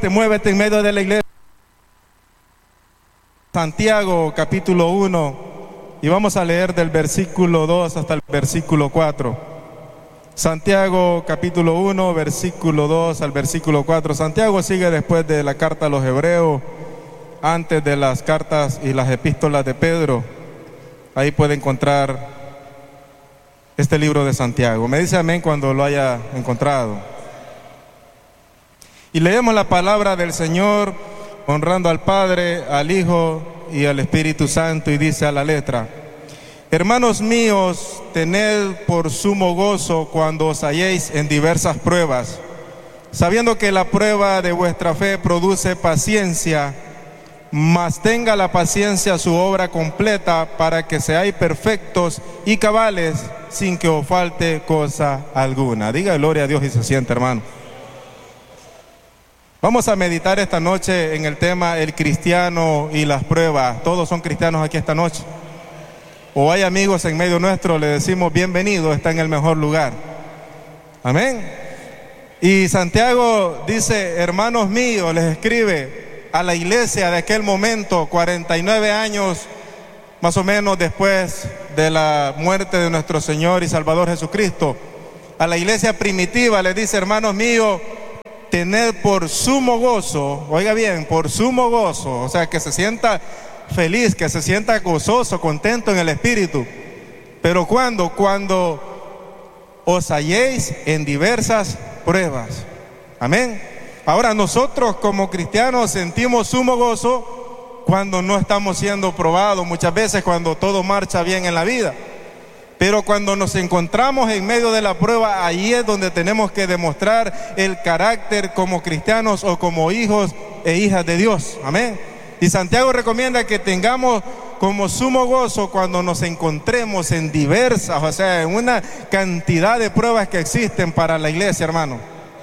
Muévete en medio de la iglesia. Santiago capítulo 1 y vamos a leer del versículo 2 hasta el versículo 4. Santiago capítulo 1, versículo 2 al versículo 4. Santiago sigue después de la carta a los hebreos, antes de las cartas y las epístolas de Pedro. Ahí puede encontrar este libro de Santiago. Me dice amén cuando lo haya encontrado. Y leemos la palabra del Señor, honrando al Padre, al Hijo y al Espíritu Santo, y dice a la letra: Hermanos míos, tened por sumo gozo cuando os halléis en diversas pruebas, sabiendo que la prueba de vuestra fe produce paciencia, mas tenga la paciencia su obra completa, para que seáis perfectos y cabales, sin que os falte cosa alguna. Diga gloria a Dios y se siente, hermano. Vamos a meditar esta noche en el tema el cristiano y las pruebas. ¿Todos son cristianos aquí esta noche? ¿O hay amigos en medio nuestro? Le decimos bienvenido, está en el mejor lugar. Amén. Y Santiago dice: hermanos míos, les escribe a la iglesia de aquel momento, 49 años más o menos después de la muerte de nuestro Señor y Salvador Jesucristo. A la iglesia primitiva les dice: hermanos míos, tened por sumo gozo, oiga bien, por sumo gozo, o sea, que se sienta feliz, que se sienta gozoso, contento en el espíritu. Pero cuando os halléis en diversas pruebas. Amén. Ahora nosotros como cristianos sentimos sumo gozo cuando no estamos siendo probados, muchas veces cuando todo marcha bien en la vida. Pero cuando nos encontramos en medio de la prueba, ahí es donde tenemos que demostrar el carácter como cristianos o como hijos e hijas de Dios. Amén. Y Santiago recomienda que tengamos como sumo gozo cuando nos encontremos en diversas, o sea, en una cantidad de pruebas que existen para la iglesia, hermano.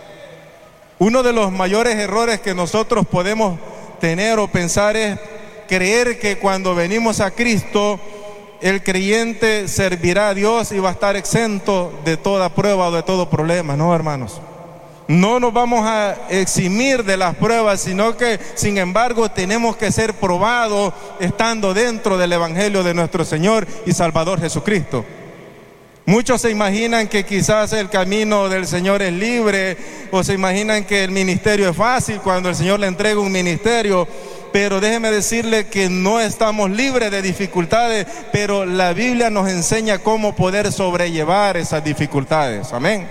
Uno de los mayores errores que nosotros podemos tener o pensar es creer que cuando venimos a Cristo, el creyente servirá a Dios y va a estar exento de toda prueba o de todo problema. No, hermanos. No nos vamos a eximir de las pruebas, sino que, sin embargo, tenemos que ser probados estando dentro del Evangelio de nuestro Señor y Salvador Jesucristo. Muchos se imaginan que quizás el camino del Señor es libre, o se imaginan que el ministerio es fácil cuando el Señor le entrega un ministerio. Pero déjeme decirle que no estamos libres de dificultades, pero la Biblia nos enseña cómo poder sobrellevar esas dificultades. Amén.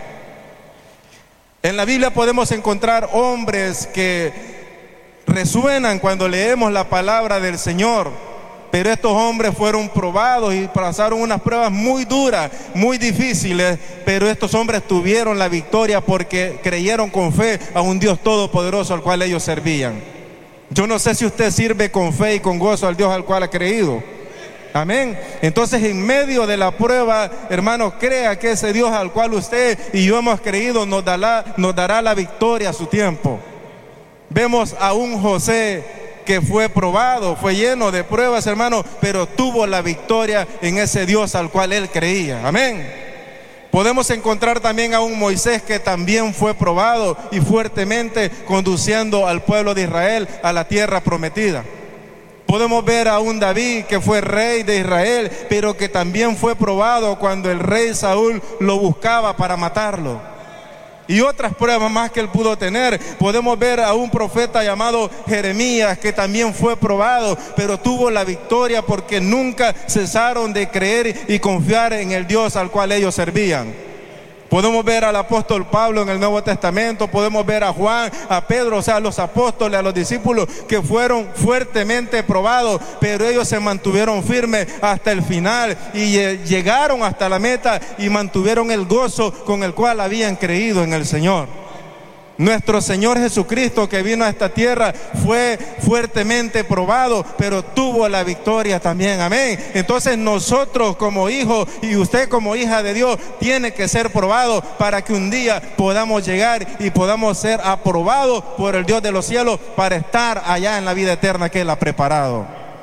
En la Biblia podemos encontrar hombres que resuenan cuando leemos la palabra del Señor, pero estos hombres fueron probados y pasaron unas pruebas muy duras, muy difíciles, pero estos hombres tuvieron la victoria porque creyeron con fe a un Dios todopoderoso al cual ellos servían. Yo no sé si usted sirve con fe y con gozo al Dios al cual ha creído. Amén. Entonces, en medio de la prueba, hermano, crea que ese Dios al cual usted y yo hemos creído nos dará la victoria a su tiempo. Vemos a un José que fue probado, fue lleno de pruebas, hermano, pero tuvo la victoria en ese Dios al cual él creía. Amén. Podemos encontrar también a un Moisés que también fue probado y fuertemente conduciendo al pueblo de Israel a la tierra prometida. Podemos ver a un David que fue rey de Israel, pero que también fue probado cuando el rey Saúl lo buscaba para matarlo. Y otras pruebas más que él pudo tener. Podemos ver a un profeta llamado Jeremías que también fue probado, pero tuvo la victoria porque nunca cesaron de creer y confiar en el Dios al cual ellos servían. Podemos ver al apóstol Pablo en el Nuevo Testamento, podemos ver a Juan, a Pedro, o sea, a los apóstoles, a los discípulos que fueron fuertemente probados, pero ellos se mantuvieron firmes hasta el final y llegaron hasta la meta y mantuvieron el gozo con el cual habían creído en el Señor. Nuestro Señor Jesucristo, que vino a esta tierra, fue fuertemente probado, pero tuvo la victoria también. Amén. Entonces nosotros como hijos y usted como hija de Dios tiene que ser probado para que un día podamos llegar y podamos ser aprobados por el Dios de los cielos para estar allá en la vida eterna que Él ha preparado.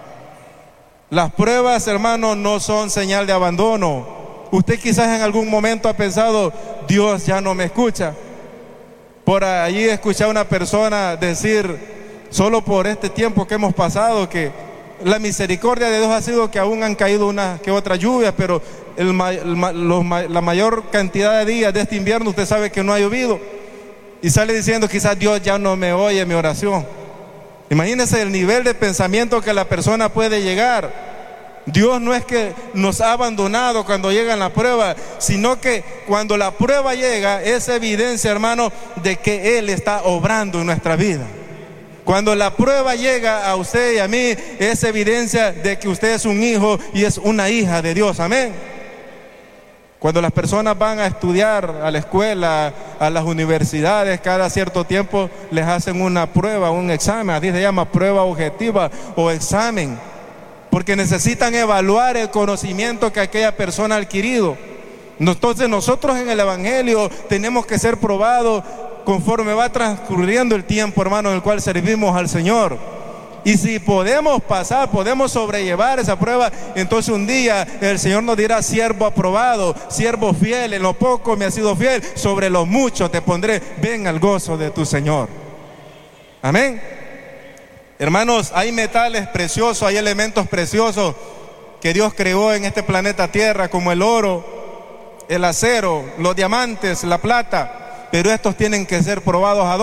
Las pruebas, hermanos, no son señal de abandono. Usted quizás en algún momento ha pensado: Dios ya no me escucha. Por allí escuché a una persona decir, solo por este tiempo que hemos pasado, que la misericordia de Dios ha sido que aún han caído una que otra lluvia, pero la mayor cantidad de días de este invierno usted sabe que no ha llovido. Y sale diciendo, quizás Dios ya no me oye mi oración. Imagínense el nivel de pensamiento que la persona puede llegar. Dios no es que nos ha abandonado cuando llega la prueba, sino que cuando la prueba llega es evidencia, hermano, de que Él está obrando en nuestra vida. Cuando la prueba llega a usted y a mí, es evidencia de que usted es un hijo y es una hija de Dios. Amén. Cuando las personas van a estudiar a la escuela, a las universidades, cada cierto tiempo les hacen una prueba, un examen, así se llama, prueba objetiva o examen, porque necesitan evaluar el conocimiento que aquella persona ha adquirido. Entonces nosotros en el Evangelio tenemos que ser probados conforme va transcurriendo el tiempo, hermano, en el cual servimos al Señor. Y si podemos pasar, podemos sobrellevar esa prueba, entonces un día el Señor nos dirá: siervo aprobado, siervo fiel, en lo poco me has sido fiel, sobre lo mucho te pondré, ven al gozo de tu Señor. Amén. Hermanos, hay metales preciosos, hay elementos preciosos que Dios creó en este planeta Tierra, como el oro, el acero, los diamantes, la plata, pero estos tienen que ser probados. ¿A